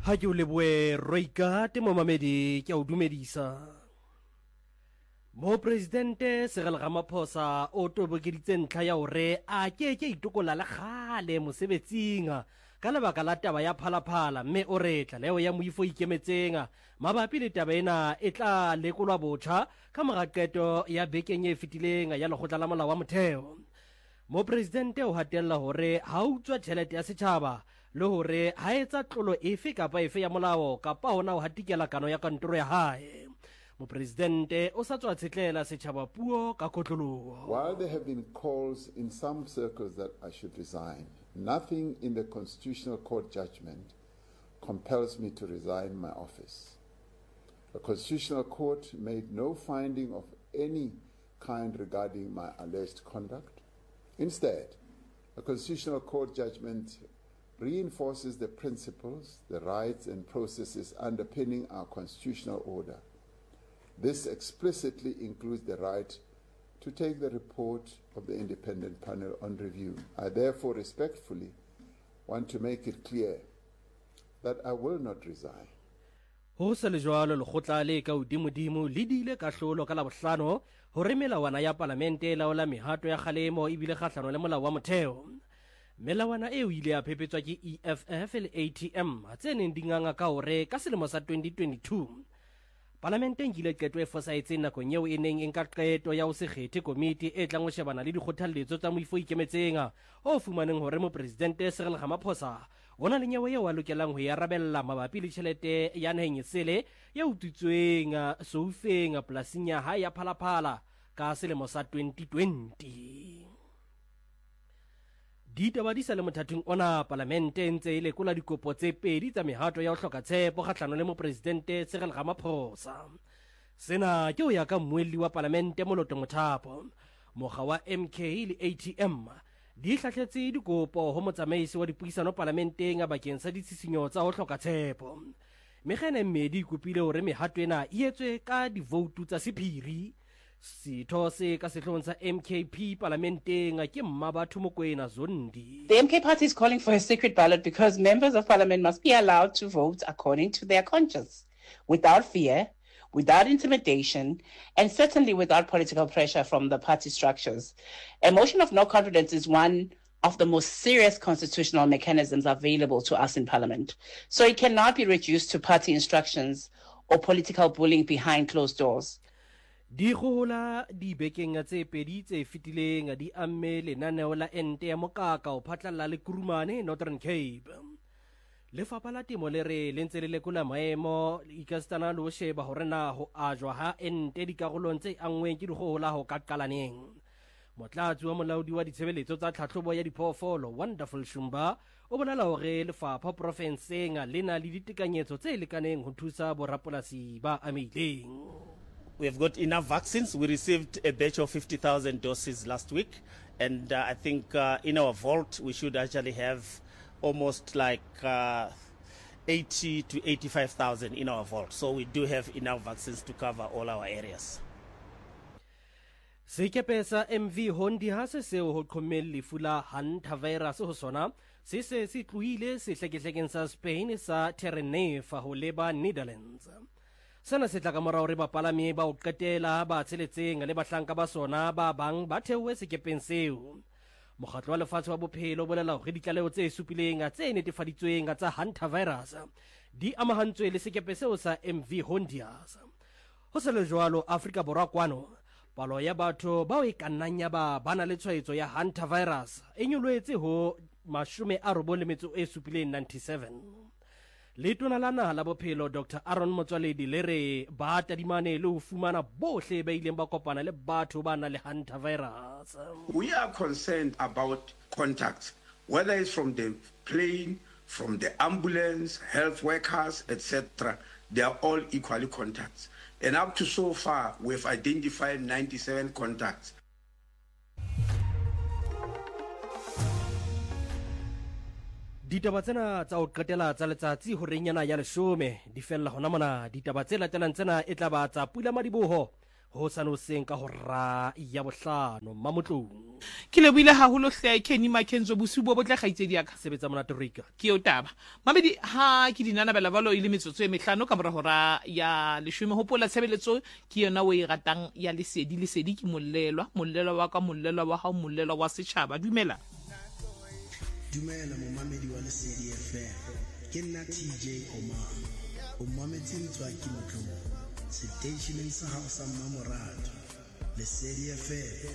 Ha ke o leboe Roika te momamedi ke a o dumedisa. Mo presidente Cyril Ramaphosa o tobokeditse ntlha ya hore a ke itokola le gale mosebetsing ka lebaka la taba ya phalaphala mme o re tlaleho ya moifo ikemetseng mabapi le taba ena e tla lekolwa botjha ka mora qeto ya bekeng e fetileng ya lekgotla la molao wa motheo. Mo presidente o hatella hore ha utswa tjhelete ya setjhaba le hore ha etsa tlolo efe kapa efe ya molao kapa hona o hatikela kano ya kantoro ya hae. Mo presidente o sa tswa tsetlela setjhaba puo ka kotloloho. While there have been calls in some circles that I should resign, nothing in the Constitutional Court judgment compels me to resign my office. The Constitutional Court made no finding of any kind regarding my alleged conduct. Instead, the Constitutional Court judgment reinforces the principles, the rights and processes underpinning our constitutional order. This explicitly includes the right to take the report of the independent panel on review. I therefore respectfully want to make it clear that I will not resign. Ho se le jwalo lekgotla le ka hodimodimo le dile ka hlolo ka Labohlano hore melawana ya parlamente e laola mehato ya kgalemo ebile kgahlano le molao wa motheo. Melawana eo ile ya phepetswa ke EFF le ATM tse neng di nganga ka hore ka selemo sa 2022 parlamente e nkile qeto e fosahetseng nakong eo e neng e nka qeto ya ho se kgethe komiti e tlang ho shebana le dikgothaletso tsa moifo ikemetseng o fumaneng hore mo presidente Cyril Ramaphosa ona le nyewe eo a lokelang ho ya rabella mabapi le tjhelete ya naheng esele ya utswitsweng soufeng polasing ya hae ya Phalaphala ka selemo sa 2020. Ditaba di sa le mothating ona parlamente ntse e lekola dikopo tse pedi tsa mehato ya ho hloka tshepo kgahlano le mo presidente Cyril Ramaphosa. Sena ke ho ya ka mmuelli wa parlamente Moloto Mothapo. Mokga wa MK le ATM di hlahletse dikopo ho motsamaisi wa dipuisano parlamenteng bakeng sa ditshisinyo tsa ho hloka tshepo. Mekgene mmedi ikopile hore mehato ena e etswe ka divoutu tsa sephiri. Sitho se ka sehlong sa MKP parlamenteng ke Mmabatho Mokoena Zondi. The MK party is calling for a secret ballot because members of parliament must be allowed to vote according to their conscience, without fear, without intimidation, and certainly without political pressure from the party structures. A motion of no confidence is one of the most serious constitutional mechanisms available to us in parliament. So it cannot be reduced to party instructions or political bullying behind closed doors. Di gola di bekeng tse pedi tse fitileng di amme lenaneo la ente ya mokaka o phatlalla le Kurumane Northern Cape. Lefapha la temo le re le ntse le lekola maemo ikastana lo sheba hore na ho ajwa ha ente dikarolong tse angweng ke digola ho ka qalaneng. Motlatsi wa molaodi wa ditshebeletso tsa tlhahlobo ya diphoofolo Wonderful Shumba o bolela hore lefapha profenseng le na le ditekanyetso tse lekaneng ho thusa borapolasi ba amileng. We have got enough vaccines. We received a batch of 50,000 doses last week. And I think in our vault, we should actually have almost like 80 to 85,000 in our vault. So we do have enough vaccines to cover all our areas. Sekepe sa MV Hondi ha se seo ho qhomeng lefu la hantavirus ho sona se tlohile sehlekehlekeng sa Spain sa Tenerife ho leba Netherlands. Sena se tla ka morao re bapalami ba o qetela ba tsheletseng le bahlanka ba sona ba bang ba theowe sekepeng seo. Mokgatlo wa lefatshe wa bophelo o bolela hore ditlaleho tse supileng tse netefaditsweng tsa hantavirus di amahantswe le sekepe seo sa MV Hondias. Ho se le jwalo Afrika Borwa kwano palo ya batho ba o ikannang ya ba na le tshwaetso ya hantavirus e nyolwetse ho 97. Letona la naha la bophelo Dr. Aaron Motswaledi le re ba tadimane le ho fumana bohle ba ileng ba kopana le batho ba na le hantavirus. We are concerned about contacts, whether it's from the plane, from the ambulance, health workers, etc. They are all equally contacts. And up to so far, we've identified 97 contacts. Ditaba tsena tsa o qetela tsa letsatsi ho renyana ya 10 di fella hona mona. Ditaba tse latelang tsena e tla ba tsa Pula Madiboho ho sanoseng ka hora ya bohlano Mamotlong. Ke lebohile haholo hle Kenny Makenzo bosiu bo botle kgaitsedi ya ka Sebetsa monate Rika. ke yo taba mamedi ha ke dinanabela balo ile metsotso e mehlano ka mora hora ya 10 hopola tshebeletso ke yona o e ratang ya lesedi ke mollelwa wa ka mollelwa wa hao mollelwa wa setjhaba dumela momamedi wa Lesedi FM ke nna TJ Omar o mametse ntwa ke Motlong stationeng sa hao sa Mmamoratho Lesedi FM